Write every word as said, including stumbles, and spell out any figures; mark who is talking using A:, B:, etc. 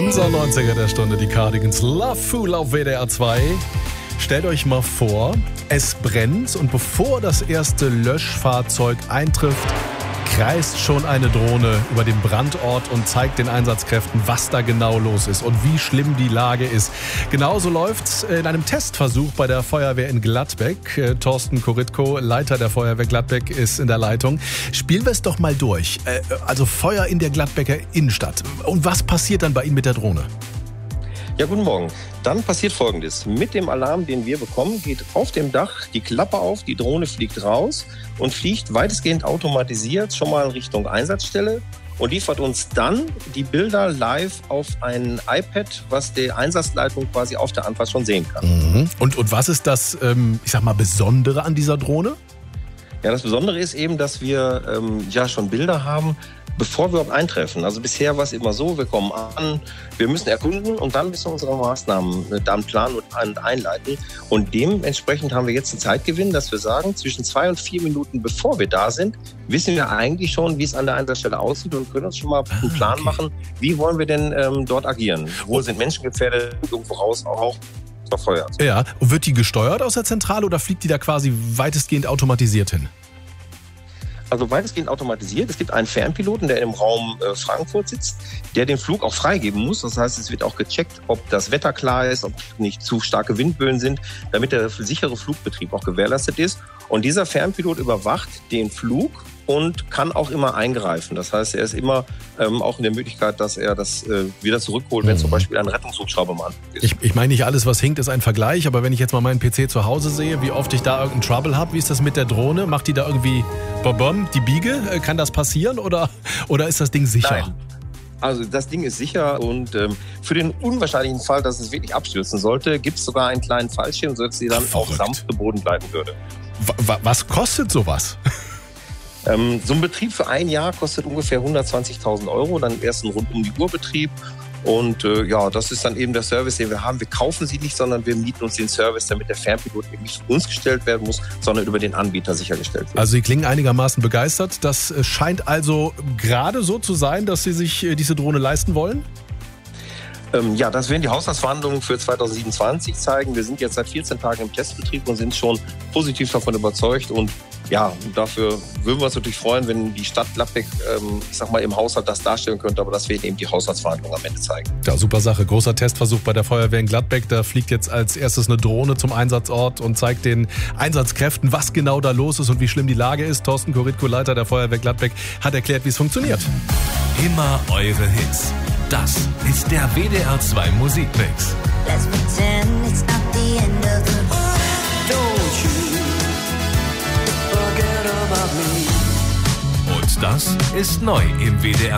A: Unser neunziger der Stunde, die Cardigans, Love Fool auf W D R zwei. Stellt euch mal vor, es brennt und bevor das erste Löschfahrzeug eintrifft, kreist schon eine Drohne über dem Brandort und zeigt den Einsatzkräften, was da genau los ist und wie schlimm die Lage ist. Genauso läuft's in einem Testversuch bei der Feuerwehr in Gladbeck. Thorsten Koritko, Leiter der Feuerwehr Gladbeck, ist in der Leitung. Spielen wir es doch mal durch. Also Feuer in der Gladbecker Innenstadt. Und was passiert dann bei Ihnen mit der Drohne?
B: Ja, guten Morgen. Dann passiert Folgendes. Mit dem Alarm, den wir bekommen, geht auf dem Dach die Klappe auf, die Drohne fliegt raus und fliegt weitestgehend automatisiert schon mal Richtung Einsatzstelle und liefert uns dann die Bilder live auf ein iPad, was die Einsatzleitung quasi auf der Anfahrt schon sehen kann.
A: Mhm. Und, und was ist das, ähm, ich sag mal, Besondere an dieser Drohne?
B: Ja, das Besondere ist eben, dass wir ähm, ja schon Bilder haben, bevor wir überhaupt eintreffen. Also bisher war es immer so, wir kommen an, wir müssen erkunden und dann müssen wir unsere Maßnahmen dann planen und einleiten. Und dementsprechend haben wir jetzt einen Zeitgewinn, dass wir sagen, zwischen zwei und vier Minuten bevor wir da sind, wissen wir eigentlich schon, wie es an der Einsatzstelle aussieht und können uns schon mal einen Plan okay. machen, wie wollen wir denn ähm, dort agieren. Wo sind Menschen gefährdet, irgendwo raus auch verfeuert.
A: Ja, und wird die gesteuert aus der Zentrale oder fliegt die da quasi weitestgehend automatisiert hin?
B: Also weitestgehend automatisiert. Es gibt einen Fernpiloten, der im Raum äh, Frankfurt sitzt, der den Flug auch freigeben muss. Das heißt, es wird auch gecheckt, ob das Wetter klar ist, ob nicht zu starke Windböen sind, damit der sichere Flugbetrieb auch gewährleistet ist. Und dieser Fernpilot überwacht den Flug und kann auch immer eingreifen. Das heißt, er ist immer ähm, auch in der Möglichkeit, dass er das äh, wieder zurückholt, wenn mhm. zum Beispiel ein Rettungshubschrauber mal ist.
A: Ich, ich meine, nicht alles, was hinkt, ist ein Vergleich, aber wenn ich jetzt mal meinen P C zu Hause sehe, wie oft ich da irgendeinen Trouble habe, wie ist das mit der Drohne? Macht die da irgendwie bom, die Biege? Kann das passieren oder, oder ist das Ding sicher?
B: Nein. Also das Ding ist sicher und ähm, für den unwahrscheinlichen Fall, dass es wirklich abstürzen sollte, gibt es sogar einen kleinen Fallschirm, sodass sie dann auch sanft zu Boden bleiben würde.
A: W- was kostet sowas?
B: Ähm, so ein Betrieb für ein Jahr kostet ungefähr hundertzwanzigtausend Euro, dann erst ein Rund-um-die-Uhr-Betrieb. Und äh, ja, das ist dann eben der Service, den wir haben. Wir kaufen sie nicht, sondern wir mieten uns den Service, damit der Fernpilot eben nicht für uns gestellt werden muss, sondern über den Anbieter sichergestellt wird.
A: Also Sie klingen einigermaßen begeistert. Das scheint also gerade so zu sein, dass Sie sich diese Drohne leisten wollen?
B: Ähm, ja, das werden die Haushaltsverhandlungen für zwanzig siebenundzwanzig zeigen. Wir sind jetzt seit vierzehn Tagen im Testbetrieb und sind schon positiv davon überzeugt. Und ja, dafür würden wir uns natürlich freuen, wenn die Stadt Gladbeck, ähm, ich sag mal, im Haushalt das darstellen könnte. Aber das werden eben die Haushaltsverhandlungen am Ende zeigen.
A: Ja, super Sache. Großer Testversuch bei der Feuerwehr in Gladbeck. Da fliegt jetzt als erstes eine Drohne zum Einsatzort und zeigt den Einsatzkräften, was genau da los ist und wie schlimm die Lage ist. Thorsten Koritko, Leiter der Feuerwehr Gladbeck, hat erklärt, wie es funktioniert.
C: Immer eure Hits. Das ist der W D R zwei Musikmix.
D: Let's pretend it's not the end of the world. Don't you forget about me.
C: Und das ist neu im W D R